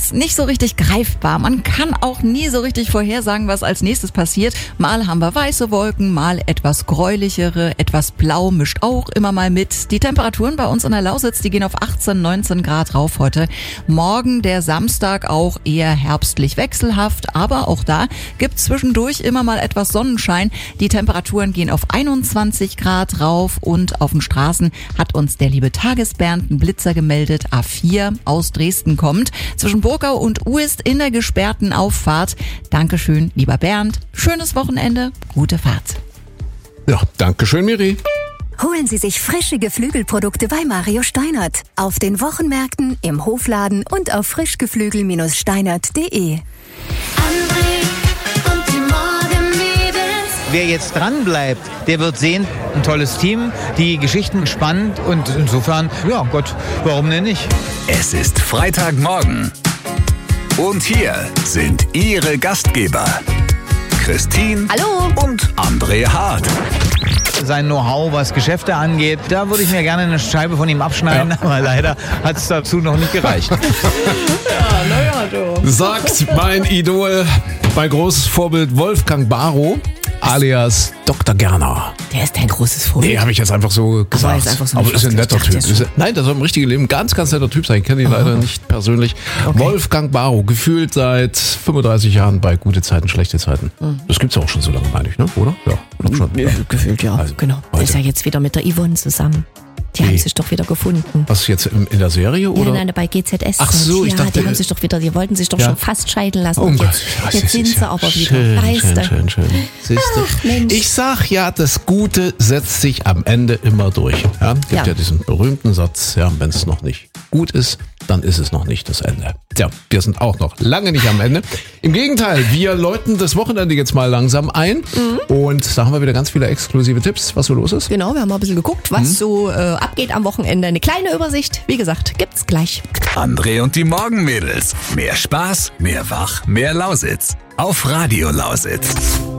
ist nicht so richtig greifbar. Man kann auch nie so richtig vorhersagen, was als nächstes passiert. Mal haben wir weiße Wolken, mal etwas gräulichere, etwas blau mischt auch immer mal mit. Die Temperaturen bei uns in der Lausitz, die gehen auf 18, 19 Grad rauf heute. Morgen, der Samstag, auch eher herbstlich wechselhaft, aber auch da gibt's zwischendurch immer mal etwas Sonnenschein. Die Temperaturen gehen auf 21 Grad rauf und auf den Straßen hat uns der liebe Tagesbernd einen Blitzer gemeldet. A4 aus Dresden kommt. Zwischen Burgau und Uist in der gesperrten Auffahrt. Dankeschön, lieber Bernd. Schönes Wochenende. Gute Fahrt. Ja, dankeschön, Miri. Holen Sie sich frische Geflügelprodukte bei Mario Steinert. Auf den Wochenmärkten, im Hofladen und auf frischgeflügel-steinert.de. Wer jetzt dran bleibt, der wird sehen, ein tolles Team, die Geschichten spannend und insofern, ja Gott, warum denn nicht? Es ist Freitagmorgen. Und hier sind Ihre Gastgeber. Christine. Hallo. Und André Hart. Sein Know-how, was Geschäfte angeht, da würde ich mir gerne eine Scheibe von ihm abschneiden, aber leider hat es dazu noch nicht gereicht. Sagt mein Idol, mein großes Vorbild Wolfgang Barrow, alias Dr. Gerner. Der ist dein großes Vorbild. Nee, habe ich jetzt einfach so gesagt. ist einfach so aber ist ein netter Typ. Ja Nein, das soll im richtigen Leben ganz, ganz netter Typ sein. Ich kenne ihn leider nicht persönlich. Okay. Wolfgang Barrow, gefühlt seit 35 Jahren bei Gute Zeiten, Schlechte Zeiten. Das gibt's ja auch schon so lange, meine ich, ne? Oder? Ja, glaub schon. Ja, gefühlt, ja. Also, genau. Der ist ja jetzt wieder mit der Yvonne zusammen. Die haben sich doch wieder gefunden. Was jetzt in der Serie, oder? Nein, bei GZS. Ach so, ich dachte, die haben sich doch wieder, die wollten sich doch ja. schon fast scheiden lassen. Oh Und Gott, jetzt sind sie aber wieder. schön, Weißt du? schön. Siehst du? Ach, Mensch. Ich sag ja, das Gute setzt sich am Ende immer durch. Ja? Gibt ja diesen berühmten Satz, ja, wenn es noch nicht gut ist, dann ist es noch nicht das Ende. Tja, wir sind auch noch lange nicht am Ende. Im Gegenteil, wir läuten das Wochenende jetzt mal langsam ein und da haben wir wieder ganz viele exklusive Tipps, was so los ist. Genau, wir haben mal ein bisschen geguckt, was so abgeht am Wochenende. Eine kleine Übersicht, wie gesagt, gibt's gleich. André und die Morgenmädels. Mehr Spaß, mehr Wach, mehr Lausitz. Auf Radio Lausitz.